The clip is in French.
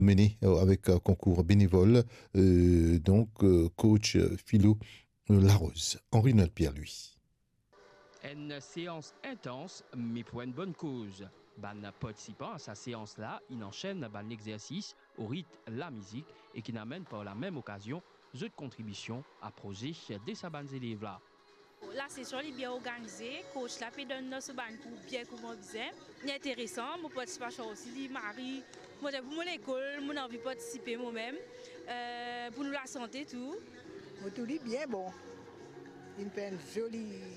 mené avec un concours bénévole, coach Philo Larose. Henri Nolpierre, lui. Une séance intense, mais pour une bonne cause. Ben, participant à sa séance-là, il enchaîne l'exercice au rythme la musique et qui n'amène par la même occasion de contributions à projet de sa bande élèves-là. La session est bien organisée, coach la fait donne ce ban pour bien comment bien. C'est intéressant, mon participation aussi, dit Marie, moi pour mon école, mon envie de participer moi-même, pour nous la santé tout. Tout dit bien bon. Il fait une jolie